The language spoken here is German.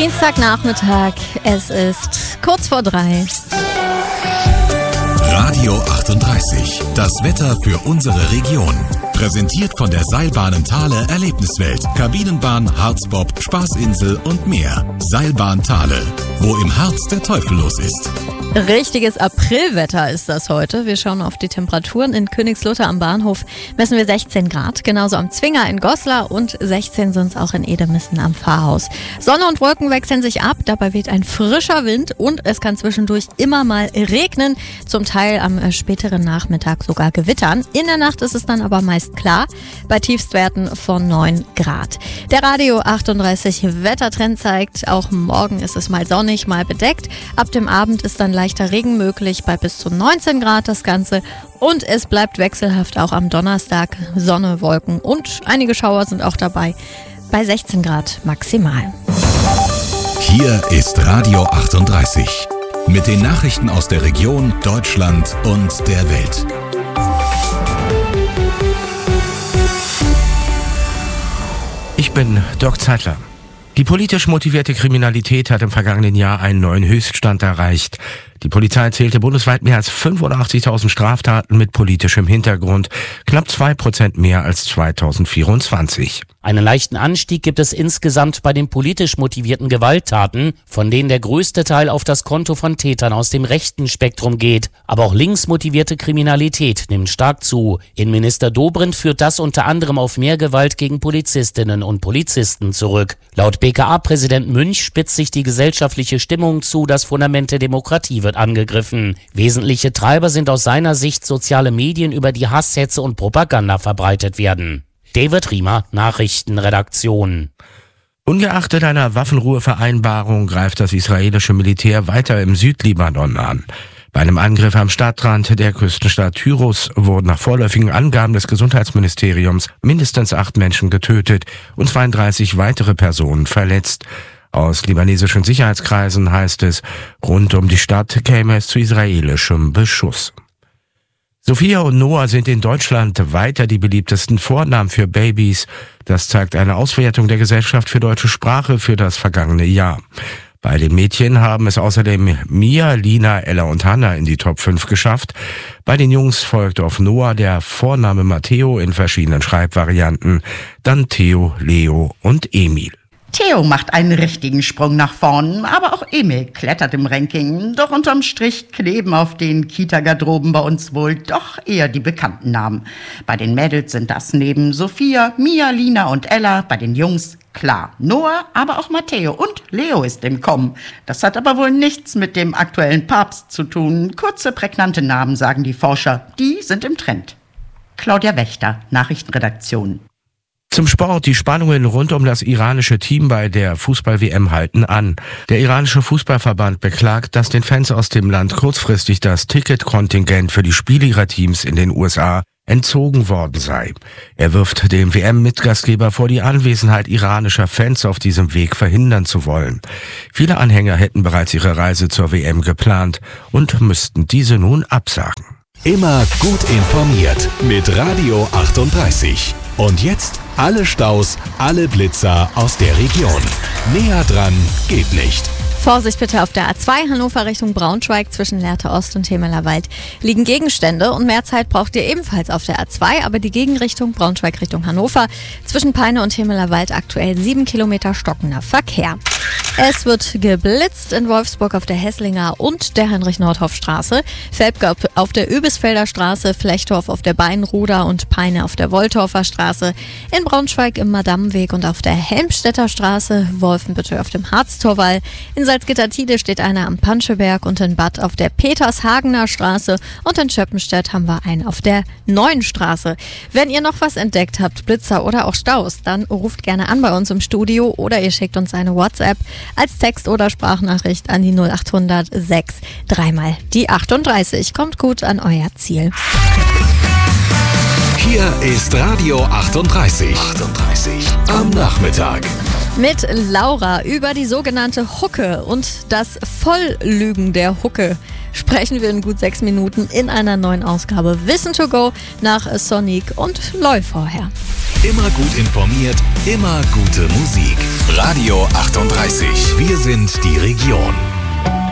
Dienstagnachmittag, es ist kurz vor 3. Radio 38, das Wetter für unsere Region. Präsentiert von der Seilbahnen Thale Erlebniswelt, Kabinenbahn, Harzbob, Spaßinsel und mehr. Seilbahn Thale, wo im Harz der Teufel los ist. Richtiges Aprilwetter ist das heute. Wir schauen auf die Temperaturen. In Königslutter am Bahnhof messen wir 16 Grad. Genauso am Zwinger in Goslar und 16 sind es auch in Edemissen am Pfarrhaus. Sonne und Wolken wechseln sich ab. Dabei weht ein frischer Wind und es kann zwischendurch immer mal regnen. Zum Teil am späteren Nachmittag sogar gewittern. In der Nacht ist es dann aber meist klar. Bei Tiefstwerten von 9 Grad. Der Radio 38 Wettertrend zeigt, auch morgen ist es mal sonnig, mal bedeckt. Ab dem Abend ist dann leichter Regen möglich, bei bis zu 19 Grad das Ganze. Und es bleibt wechselhaft auch am Donnerstag. Sonne, Wolken und einige Schauer sind auch dabei. Bei 16 Grad maximal. Hier ist Radio 38. Mit den Nachrichten aus der Region, Deutschland und der Welt. Ich bin Dirk Zeitler. Die politisch motivierte Kriminalität hat im vergangenen Jahr einen neuen Höchststand erreicht. Die Polizei zählte bundesweit mehr als 85.000 Straftaten mit politischem Hintergrund, knapp 2% mehr als 2024. Einen leichten Anstieg gibt es insgesamt bei den politisch motivierten Gewalttaten, von denen der größte Teil auf das Konto von Tätern aus dem rechten Spektrum geht. Aber auch links motivierte Kriminalität nimmt stark zu. Innenminister Dobrindt führt das unter anderem auf mehr Gewalt gegen Polizistinnen und Polizisten zurück. Laut BKA-Präsident Münch spitzt sich die gesellschaftliche Stimmung zu, das Fundament der Demokratie wird angegriffen. Wesentliche Treiber sind aus seiner Sicht soziale Medien, über die Hasshetze und Propaganda verbreitet werden. David Riemer, Nachrichtenredaktion. Ungeachtet einer Waffenruhevereinbarung greift das israelische Militär weiter im Südlibanon an. Bei einem Angriff am Stadtrand der Küstenstadt Tyros wurden nach vorläufigen Angaben des Gesundheitsministeriums mindestens 8 Menschen getötet und 32 weitere Personen verletzt. Aus libanesischen Sicherheitskreisen heißt es, rund um die Stadt käme es zu israelischem Beschuss. Sophia und Noah sind in Deutschland weiter die beliebtesten Vornamen für Babys. Das zeigt eine Auswertung der Gesellschaft für deutsche Sprache für das vergangene Jahr. Bei den Mädchen haben es außerdem Mia, Lina, Ella und Hannah in die Top 5 geschafft. Bei den Jungs folgt auf Noah der Vorname Matteo in verschiedenen Schreibvarianten, dann Theo, Leo und Emil. Theo macht einen richtigen Sprung nach vorn, aber auch Emil klettert im Ranking. Doch unterm Strich kleben auf den Kita-Garderoben bei uns wohl doch eher die bekannten Namen. Bei den Mädels sind das neben Sophia, Mia, Lina und Ella, bei den Jungs klar Noah, aber auch Matteo und Leo ist im Kommen. Das hat aber wohl nichts mit dem aktuellen Papst zu tun. Kurze, prägnante Namen, sagen die Forscher, die sind im Trend. Claudia Wächter, Nachrichtenredaktion. Zum Sport. Die Spannungen rund um das iranische Team bei der Fußball-WM halten an. Der iranische Fußballverband beklagt, dass den Fans aus dem Land kurzfristig das Ticketkontingent für die Spiele ihrer Teams in den USA entzogen worden sei. Er wirft dem WM-Mitgastgeber vor, die Anwesenheit iranischer Fans auf diesem Weg verhindern zu wollen. Viele Anhänger hätten bereits ihre Reise zur WM geplant und müssten diese nun absagen. Immer gut informiert mit Radio 38. Und jetzt alle Staus, alle Blitzer aus der Region. Näher dran geht nicht. Vorsicht bitte auf der A2 Hannover Richtung Braunschweig zwischen Lehrte Ost und Temelerwald liegen Gegenstände und mehr Zeit braucht ihr ebenfalls auf der A2, aber die Gegenrichtung Braunschweig Richtung Hannover zwischen Peine und Temelerwald aktuell 7 Kilometer stockender Verkehr. Es wird geblitzt in Wolfsburg auf der Hesslinger und der Heinrich-Nordhoff-Straße, Velpke auf der Öbisfelder Straße, Flechtorf auf der Beinruder und Peine auf der Woltorfer Straße, in Braunschweig im Madammweg und auf der Helmstedter Straße, Wolfenbüttel auf dem Harztorwall, in Salzgitter-Tide steht einer am Panscheberg und in Bad auf der Petershagener Straße und in Schöppenstedt haben wir einen auf der Neuen Straße. Wenn ihr noch was entdeckt habt, Blitzer oder auch Staus, dann ruft gerne an bei uns im Studio oder ihr schickt uns eine WhatsApp als Text- oder Sprachnachricht an die 0800 6 3 die 38. Kommt gut an euer Ziel. Hier ist Radio 38. Am Nachmittag. Mit Laura über die sogenannte Hucke und das Volllügen der Hucke sprechen wir in gut 6 Minuten in einer neuen Ausgabe Wissen to go nach Sonic und Loy vorher. Immer gut informiert, immer gute Musik. Radio 38. Wir sind die Region.